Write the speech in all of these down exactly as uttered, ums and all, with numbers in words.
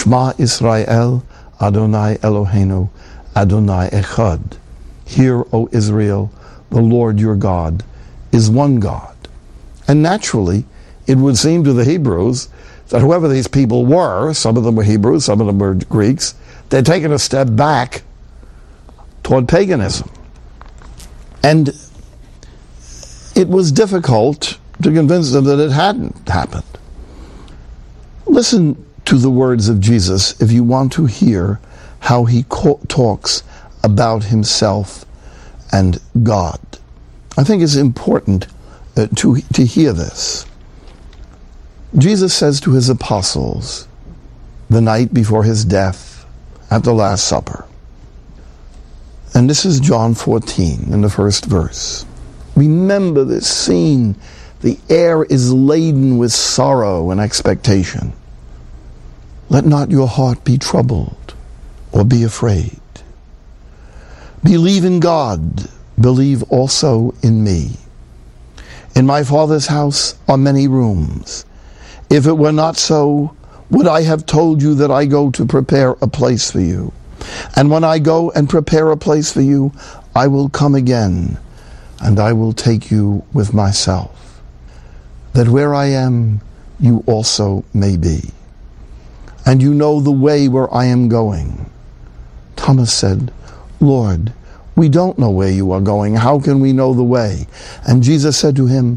Shema Israel, Adonai Eloheinu, Adonai Echad. Hear, O Israel, the Lord your God is one God. And naturally, it would seem to the Hebrews that whoever these people were, some of them were Hebrews, some of them were Greeks, they'd taken a step back toward paganism. And it was difficult to convince them that it hadn't happened. Listen to the words of Jesus if you want to hear how he co- talks about himself and God. I think it's important uh, to, to hear this. Jesus says to his apostles, the night before his death, at the Last Supper, and this is John fourteen in the first verse. Remember this scene. The air is laden with sorrow and expectation. Let not your heart be troubled or be afraid. Believe in God, believe also in me. In my Father's house are many rooms. If it were not so, would I have told you that I go to prepare a place for you? And when I go and prepare a place for you, I will come again, and I will take you with myself, that where I am, you also may be. And you know the way where I am going. Thomas said, Lord, we don't know where you are going. How can we know the way? And Jesus said to him,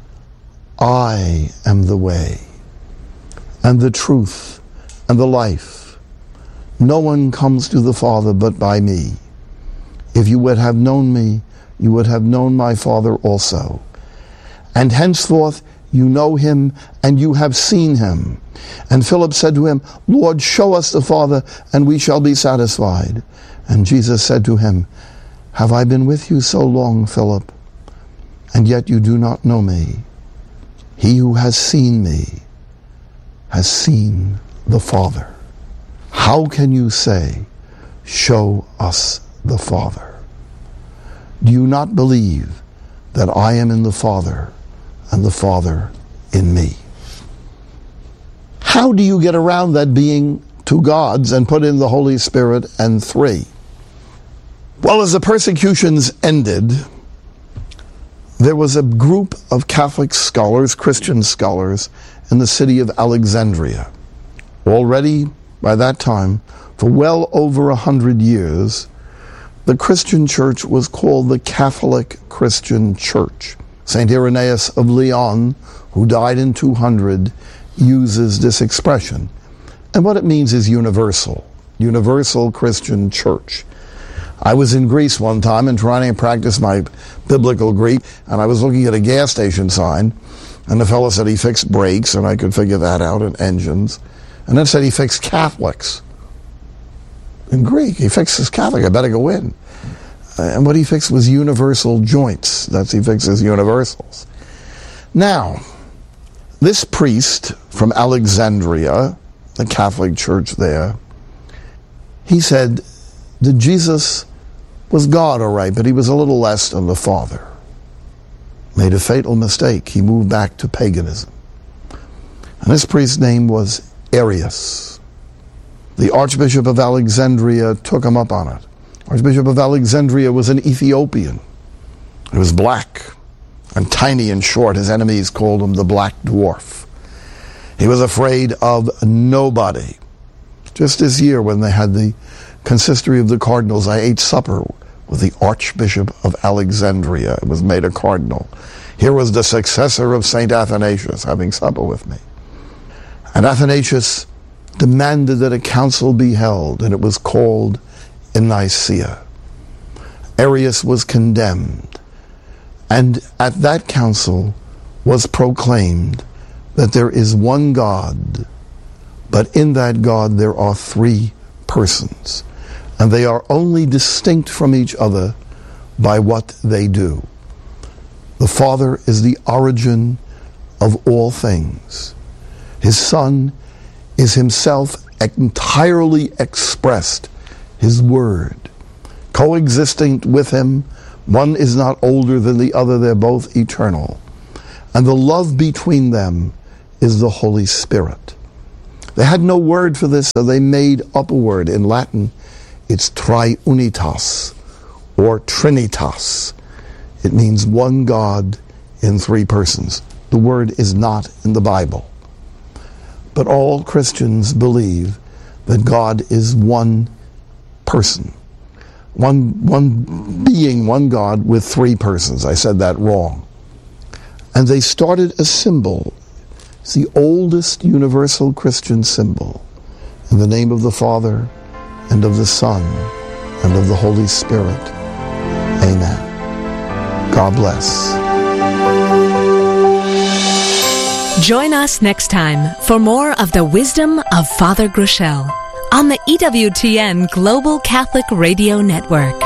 I am the way, and the truth, and the life. No one comes to the Father but by me. If you would have known me, you would have known my Father also. And henceforth you know him, and you have seen him. And Philip said to him, Lord, show us the Father, and we shall be satisfied. And Jesus said to him, Have I been with you so long, Philip, and yet you do not know me? He who has seen me has seen the Father. How can you say, show us the Father? Do you not believe that I am in the Father and the Father in me? How do you get around that being two gods and put in the Holy Spirit and three? Well, as the persecutions ended, there was a group of Catholic scholars, Christian scholars, in the city of Alexandria. Already, by that time, for well over a hundred years, the Christian church was called the Catholic Christian Church. Saint Irenaeus of Lyon, who died in two hundred, uses this expression. And what it means is universal, universal Christian church. I was in Greece one time and trying to practice my biblical Greek, and I was looking at a gas station sign, and the fellow said he fixed brakes, and I could figure that out, and engines. And then said he fixed Catholics. In Greek, he fixes Catholic. I better go in. And what he fixed was universal joints. That's he fixes universals. Now, this priest from Alexandria, the Catholic church there, he said that Jesus was God, all right, but he was a little less than the Father. Made a fatal mistake. He moved back to paganism. And this priest's name was Arius. The Archbishop of Alexandria took him up on it. Archbishop of Alexandria was an Ethiopian. He was black and tiny and short. His enemies called him the Black Dwarf. He was afraid of nobody. Just this year when they had the consistory of the cardinals, I ate supper with the Archbishop of Alexandria. It was made a cardinal. Here was the successor of Saint Athanasius having supper with me. And Athanasius demanded that a council be held, and it was called in Nicaea. Arius was condemned, and at that council was proclaimed that there is one God, but in that God there are three persons, and they are only distinct from each other by what they do. The Father is the origin of all things. His Son is himself entirely expressed, his Word. Coexisting with him, one is not older than the other, they're both eternal. And the love between them is the Holy Spirit. They had no word for this, so they made up a word. In Latin, it's triunitas, or trinitas. It means one God in three persons. The word is not in the Bible. But all Christians believe that God is one person. One, one being, one God with three persons. I said that wrong. And they started a symbol. It's the oldest universal Christian symbol. In the name of the Father, and of the Son, and of the Holy Spirit. Amen. God bless. Join us next time for more of the wisdom of Father Groeschel on the E W T N Global Catholic Radio Network.